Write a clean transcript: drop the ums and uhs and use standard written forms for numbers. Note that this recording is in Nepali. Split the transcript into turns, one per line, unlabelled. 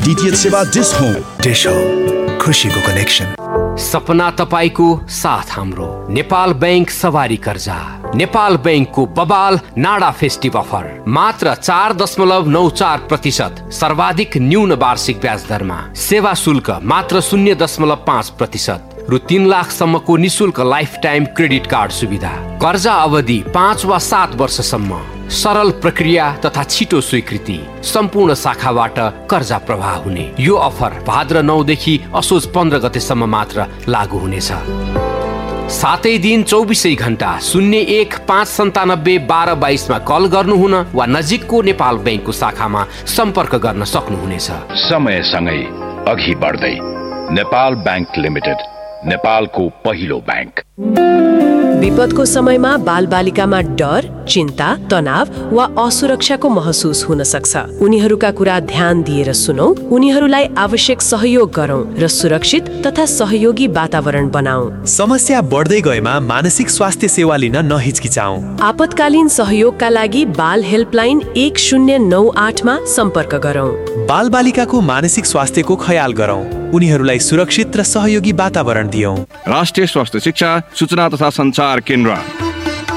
DTH सेवा डिश होम।
डिश होम, खुशीको कनेक्सन।
सपना तपाईको साथ हाम्रो। नेपाल बैंक सवारी कर्जा। नेपाल बैंकको बबाल नाडा फेस्टिभ अफर मात्र 4.94% सर्वाधिक न्यून वार्षिक ब्याज दरमा। सेवा शुल्क मात्र 0.5% रु 3 लाखसम्मको निशुल्क लाइफ टाइम क्रेडिट कार्ड सुविधा। कर्जा अवधि 5 वा 7 वर्षसम्म। सरल प्रक्रिया तथा छिटो स्वीकृति। सम्पूर्ण शाखाबाट कर्जा प्रवाह हुने यो अफर भाद्र 9 देखि असोज 15 गतेसम्म मात्र लागू हुनेछ। 7 दिन 24 घण्टा 01-597-1222 मा कल गर्नुहुन वा नजिकको नेपाल बैंकको शाखामा सम्पर्क गर्न सक्नुहुनेछ।
समयसँगै अघि बढ्दै नेपाल बैंक लिमिटेड, नेपालको पहिलो बैंक।
विपदको समयमा बालबालिकामा डर, चिन्ता, तनाव वा असुरक्षाको महसुस हुन सक्छ। उनीहरूका कुरा ध्यान दिएर सुनौं, उनीहरूलाई आवश्यक सहयोग गरौं र सुरक्षित तथा सहयोगी वातावरण बनाऊ।
समस्या बढ्दै गएमा मानसिक स्वास्थ्य सेवा लिन नहिचकिचाऊ।
आपतकालीन सहयोगका लागि बाल हेल्पलाइन 1098 मा सम्पर्क गरौं।
बालबालिकाको मानसिक स्वास्थ्यको ख्याल गरौं, उनीहरूलाई सुरक्षित र सहयोगी वातावरण दियौं।
राष्ट्रिय स्वास्थ्य शिक्षा सूचना तथा संचार केन्द्र।